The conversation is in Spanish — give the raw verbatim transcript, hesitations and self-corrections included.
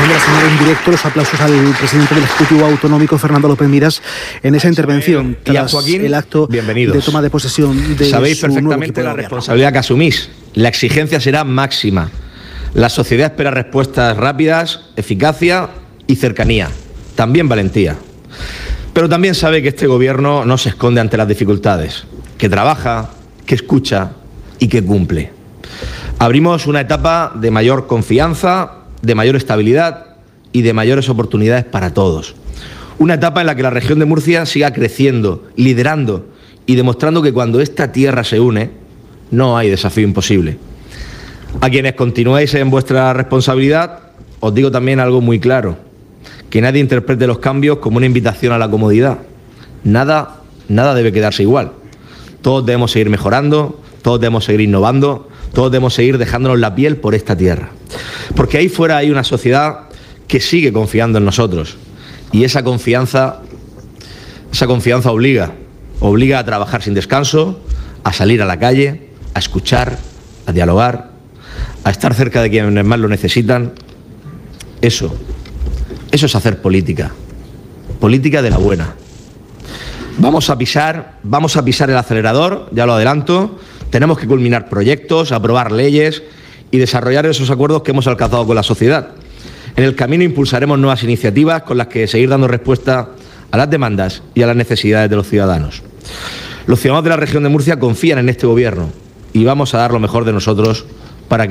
de la señora en directo los aplausos al presidente del Ejecutivo Autonómico, Fernando López Miras, en esa intervención tras Joaquín, el acto bienvenidos. de toma de posesión de Sabéis su nuevo perfectamente equipo de la gobierno. responsabilidad que asumís. La exigencia será máxima. La sociedad espera respuestas rápidas, eficacia y cercanía. También valentía. Pero también sabe que este gobierno no se esconde ante las dificultades, que trabaja, que escucha y que cumple. Abrimos una etapa de mayor confianza, de mayor estabilidad y de mayores oportunidades para todos. Una etapa en la que la región de Murcia siga creciendo, liderando y demostrando que cuando esta tierra se une, no hay desafío imposible. A quienes continuáis en vuestra responsabilidad, os digo también algo muy claro: que nadie interprete los cambios como una invitación a la comodidad. Nada, nada debe quedarse igual. Todos debemos seguir mejorando, todos debemos seguir innovando, todos debemos seguir dejándonos la piel por esta tierra. Porque ahí fuera hay una sociedad que sigue confiando en nosotros. Y esa confianza, esa confianza obliga, obliga a trabajar sin descanso, a salir a la calle, a escuchar, a dialogar, a estar cerca de quienes más lo necesitan. Eso, eso es hacer política. Política de la buena. Vamos a pisar, vamos a pisar el acelerador, ya lo adelanto. Tenemos que culminar proyectos, aprobar leyes y desarrollar esos acuerdos que hemos alcanzado con la sociedad. En el camino impulsaremos nuevas iniciativas con las que seguir dando respuesta a las demandas y a las necesidades de los ciudadanos. Los ciudadanos de la región de Murcia confían en este gobierno y vamos a dar lo mejor de nosotros